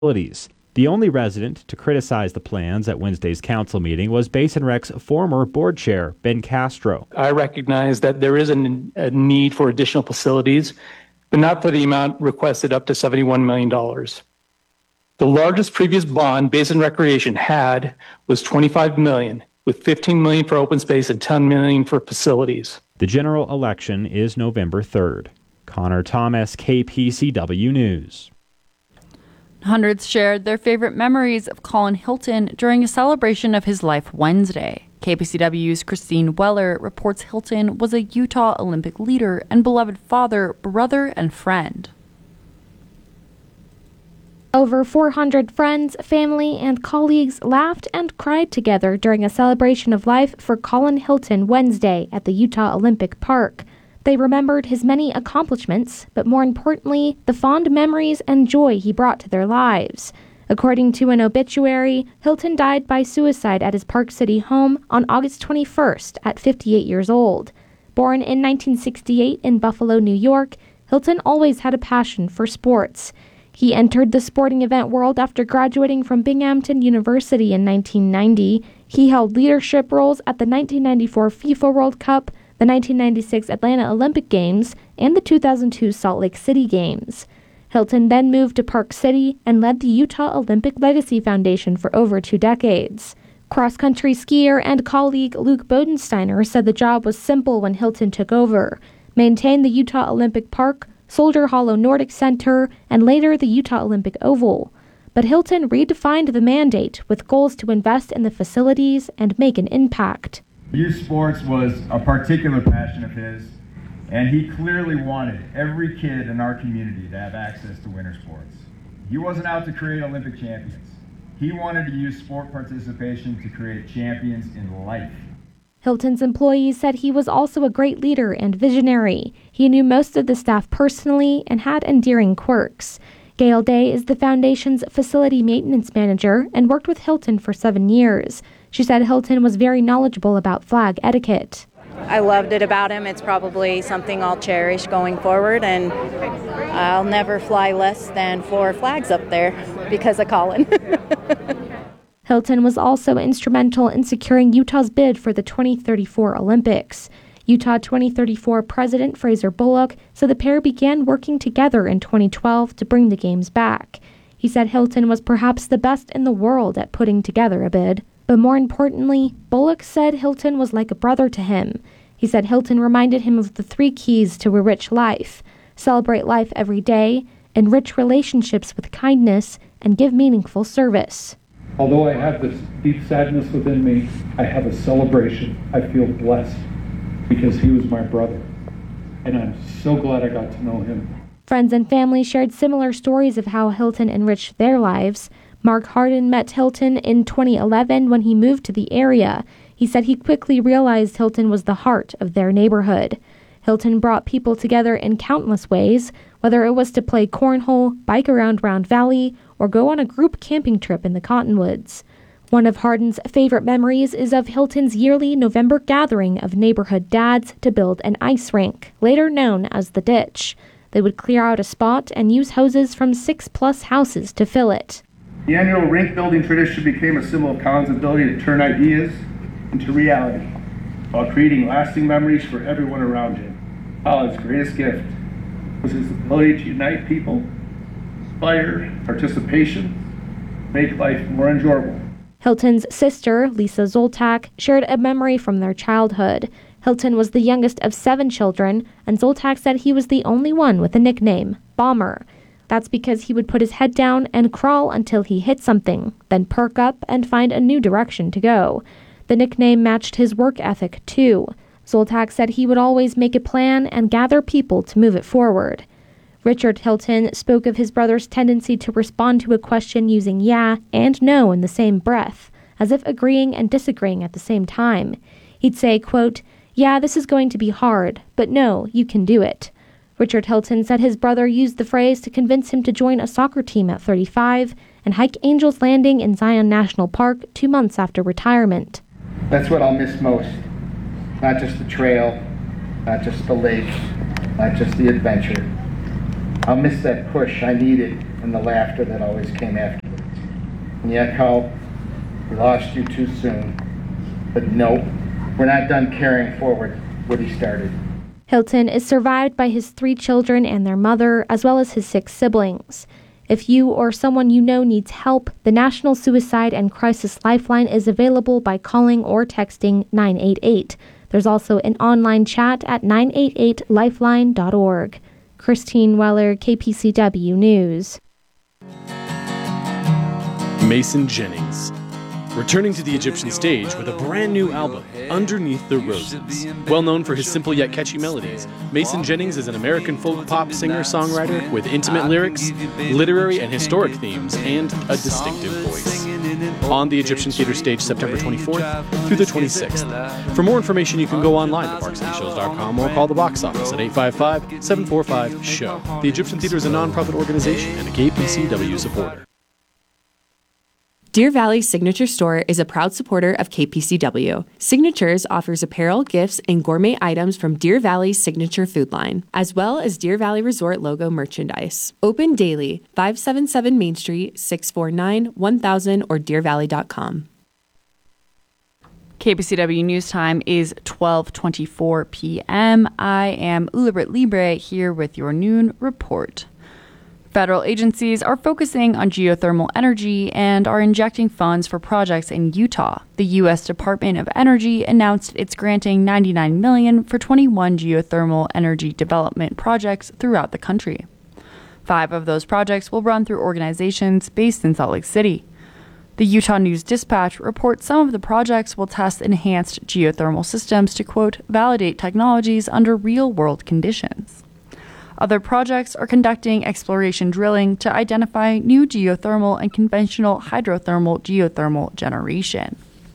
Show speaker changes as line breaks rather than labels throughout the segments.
facilities. The only resident to criticize the plans at Wednesday's council meeting was Basin Rec's former board chair, Ben Castro.
I recognize that there is a need for additional facilities, but not for the amount requested, up to $71 million. The largest previous bond Basin Recreation had was $25 million, with $15 million for open space and $10 million for facilities.
The general election is November 3rd. Connor Thomas, KPCW News.
Hundreds shared their favorite memories of Colin Hilton during a celebration of his life Wednesday. KPCW's Christine Weller reports Hilton was a Utah Olympic leader and beloved father, brother, and friend.
Over 400 friends, family, and colleagues laughed and cried together during a celebration of life for Colin Hilton Wednesday at the Utah Olympic Park. They remembered his many accomplishments, but more importantly, the fond memories and joy he brought to their lives. According to an obituary, Hilton died by suicide at his Park City home on August 21st at 58 years old. Born in 1968 in Buffalo, New York, Hilton always had a passion for sports. He entered the sporting event world after graduating from Binghamton University in 1990. He held leadership roles at the 1994 FIFA World Cup, the 1996 Atlanta Olympic Games, and the 2002 Salt Lake City Games. Hilton then moved to Park City and led the Utah Olympic Legacy Foundation for over 2 decades. Cross-country skier and colleague Luke Bodensteiner said the job was simple when Hilton took over: maintain the Utah Olympic Park, Soldier Hollow Nordic Center, and later the Utah Olympic Oval. But Hilton redefined the mandate with goals to invest in the facilities and make an impact.
Youth sports was a particular passion of his, and he clearly wanted every kid in our community to have access to winter sports. He wasn't out to create Olympic champions. He wanted to use sport participation to create champions in life.
Hilton's employees said he was also a great leader and visionary. He knew most of the staff personally and had endearing quirks. Gail Day is the foundation's facility maintenance manager and worked with Hilton for 7 years. She said Hilton was very knowledgeable about flag etiquette.
I loved it about him. It's probably something I'll cherish going forward, and I'll never fly less than 4 flags up there because of Colin.
Hilton was also instrumental in securing Utah's bid for the 2034 Olympics. Utah 2034 President Fraser Bullock said the pair began working together in 2012 to bring the games back. He said Hilton was perhaps the best in the world at putting together a bid. But more importantly, Bullock said Hilton was like a brother to him. He said Hilton reminded him of the 3 keys to a rich life: celebrate life every day, enrich relationships with kindness, and give meaningful service.
Although I have this deep sadness within me, I have a celebration. I feel blessed because he was my brother, and I'm so glad I got to know him.
Friends and family shared similar stories of how Hilton enriched their lives. Mark Harden met Hilton in 2011 when he moved to the area. He said he quickly realized Hilton was the heart of their neighborhood. Hilton brought people together in countless ways, whether it was to play cornhole, bike around Round Valley, or go on a group camping trip in the Cottonwoods. One of Harden's favorite memories is of Hilton's yearly November gathering of neighborhood dads to build an ice rink, later known as the Ditch. They would clear out a spot and use hoses from 6+ houses to fill it.
The annual rink building tradition became a symbol of Colin's ability to turn ideas into reality while creating lasting memories for everyone around him. Colin's greatest gift was his ability to unite people, inspire participation, make life more enjoyable.
Hilton's sister, Lisa Zoltak, shared a memory from their childhood. Hilton was the youngest of 7 children, and Zoltak said he was the only one with a nickname, Bomber. That's because he would put his head down and crawl until he hit something, then perk up and find a new direction to go. The nickname matched his work ethic, too. Zoltak said he would always make a plan and gather people to move it forward. Richard Hilton spoke of his brother's tendency to respond to a question using yeah and no in the same breath, as if agreeing and disagreeing at the same time. He'd say, quote, "Yeah, this is going to be hard, but no, you can do it." Richard Hilton said his brother used the phrase to convince him to join a soccer team at 35 and hike Angel's Landing in Zion National Park 2 months after retirement.
That's what I'll miss most. Not just the trail, not just the lake, not just the adventure, I'll miss that push I needed and the laughter that always came afterwards. And yet, Carl, we lost you too soon. But nope, we're not done carrying forward what he started.
Hilton is survived by his 3 children and their mother, as well as his 6 siblings. If you or someone you know needs help, the National Suicide and Crisis Lifeline is available by calling or texting 988. There's also an online chat at 988lifeline.org. Christine Weller, KPCW News.
Mason Jennings, returning to the Egyptian stage with a brand new album, Underneath the Roses. Well known for his simple yet catchy melodies, Mason Jennings is an American folk pop singer-songwriter with intimate lyrics, literary and historic themes, and a distinctive voice. On the Egyptian Theater stage September 24th through the 26th. For more information, you can go online to parkcityshows.com or call the box office at 855-745-SHOW. The Egyptian Theater is a nonprofit organization and a KPCW supporter.
Deer Valley Signature Store is a proud supporter of KPCW. Signatures offers apparel, gifts, and gourmet items from Deer Valley's signature food line, as well as Deer Valley Resort logo merchandise. Open daily, 577 Main Street, 649-1000 or deervalley.com.
KPCW News Time is 12:24 p.m. I am Ulibrit Libre here with your noon report. Federal agencies are focusing on geothermal energy and are injecting funds for projects in Utah. The U.S. Department of Energy announced it's granting $99 million for 21 geothermal energy development projects throughout the country. 5 of those projects will run through organizations based in Salt Lake City. The Utah News Dispatch reports some of the projects will test enhanced geothermal systems to, quote, validate technologies under real-world conditions. Other projects are conducting exploration drilling to identify new geothermal and conventional hydrothermal geothermal generation.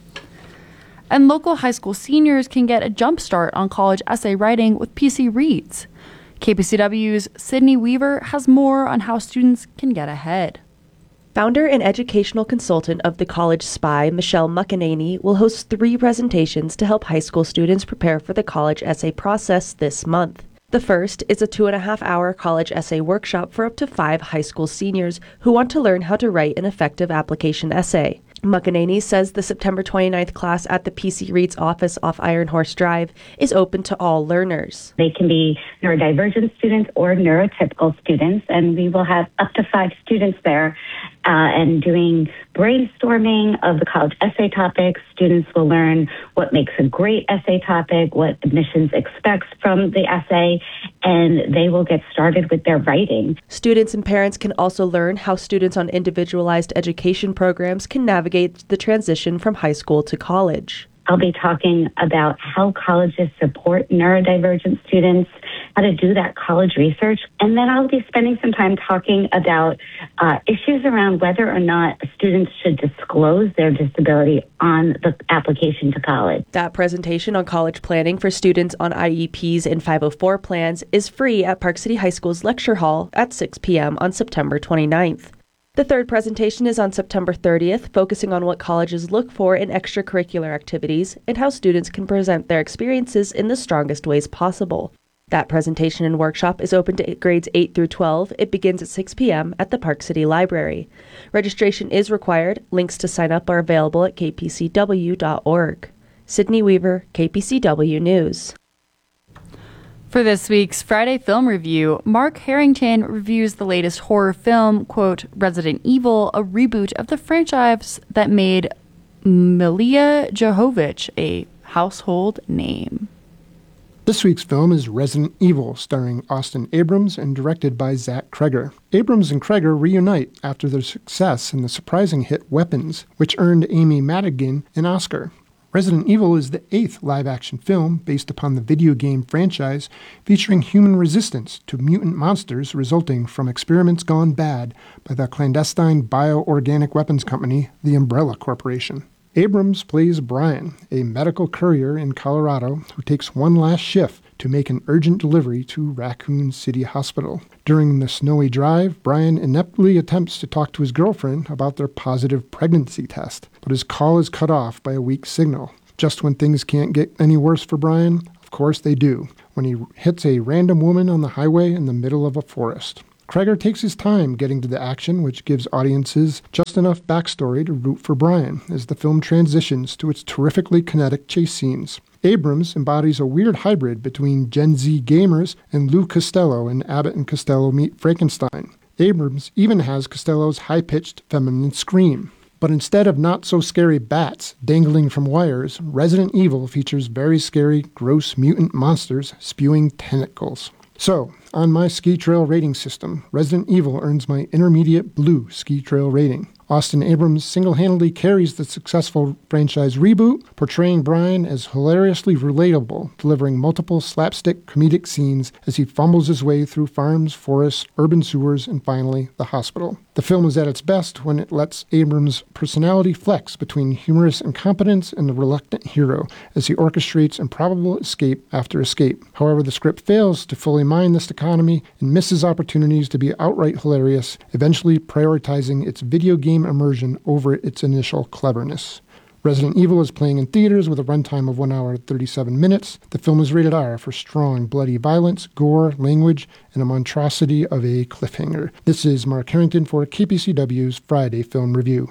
And local high school seniors can get a jump start on college essay writing with PC Reads. KPCW's Sydney Weaver has more on how students can get ahead.
Founder and educational consultant of the College Spy, Michelle McEnany, will host 3 presentations to help high school students prepare for the college essay process this month. The first is a 2.5-hour college essay workshop for up to 5 high school seniors who want to learn how to write an effective application essay. McEnany says the September 29th class at the PC Reads office off Iron Horse Drive is open to all learners.
They can be neurodivergent students or neurotypical students, and we will have up to 5 students there and doing brainstorming of the college essay topics. Students will learn what makes a great essay topic, what admissions expects from the essay, and they will get started with their writing.
Students and parents can also learn how students on individualized education programs can navigate the transition from high school to college.
I'll be talking about how colleges support neurodivergent students, how to do that college research, and then I'll be spending some time talking about issues around whether or not students should disclose their disability on the application to college.
That presentation on college planning for students on IEPs and 504 plans is free at Park City High School's lecture hall at 6 p.m. on September 29th. The third presentation is on September 30th, focusing on what colleges look for in extracurricular activities and how students can present their experiences in the strongest ways possible. That presentation and workshop is open to grades 8 through 12. It begins at 6 p.m. at the Park City Library. Registration is required. Links to sign up are available at kpcw.org. Sydney Weaver, KPCW News.
For this week's Friday Film Review, Mark Harrington reviews the latest horror film, quote, Resident Evil, a reboot of the franchise that made Milla Jovovich a household name.
This week's film is Resident Evil, starring Austin Abrams and directed by Zach Kreger. Abrams and Kreger reunite after their success in the surprising hit Weapons, which earned Amy Madigan an Oscar. Resident Evil is the 8th live-action film based upon the video game franchise featuring human resistance to mutant monsters resulting from experiments gone bad by the clandestine bioorganic weapons company, the Umbrella Corporation. Abrams plays Brian, a medical courier in Colorado who takes one last shift to make an urgent delivery to Raccoon City Hospital. During the snowy drive, Brian ineptly attempts to talk to his girlfriend about their positive pregnancy test, but his call is cut off by a weak signal. Just when things can't get any worse for Brian, of course they do, when he hits a random woman on the highway in the middle of a forest. Kreger takes his time getting to the action, which gives audiences just enough backstory to root for Brian as the film transitions to its terrifically kinetic chase scenes. Abrams embodies a weird hybrid between Gen Z gamers and Lou Costello in Abbott and Costello Meet Frankenstein. Abrams even has Costello's high-pitched feminine scream. But instead of not-so-scary bats dangling from wires, Resident Evil features very scary, gross mutant monsters spewing tentacles. So, on my ski trail rating system, Resident Evil earns my intermediate blue ski trail rating. Austin Abrams single-handedly carries the successful franchise reboot, portraying Brian as hilariously relatable, delivering multiple slapstick comedic scenes as he fumbles his way through farms, forests, urban sewers, and finally, the hospital. The film is at its best when it lets Abrams' personality flex between humorous incompetence and the reluctant hero as he orchestrates improbable escape after escape. However, the script fails to fully mine this dichotomy and misses opportunities to be outright hilarious, eventually prioritizing its video game immersion over its initial cleverness. Resident Evil is playing in theaters with a runtime of 1 hour and 37 minutes. The film is rated R for strong, bloody violence, gore, language, and a monstrosity of a cliffhanger. This is Mark Harrington for KPCW's Friday Film Review.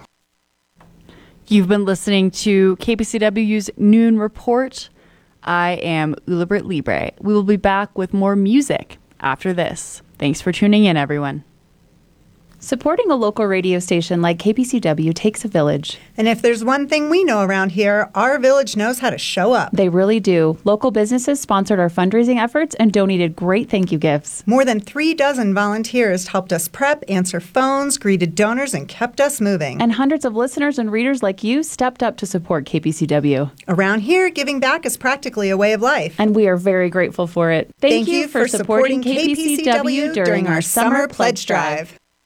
You've been listening to KPCW's Noon Report. I am Ulibrit Libre. We will be back with more music after this. Thanks for tuning in, everyone.
Supporting a local radio station like KPCW takes a village.
And if there's one thing we know around here, our village knows how to show up.
They really do. Local businesses sponsored our fundraising efforts and donated great thank you gifts.
More than 36 volunteers helped us prep, answer phones, greeted donors, and kept us moving.
And hundreds of listeners and readers like you stepped up to support KPCW.
Around here, giving back is practically a way of life.
And we are very grateful for it.
Thank you for supporting KPCW during our Summer Pledge Drive.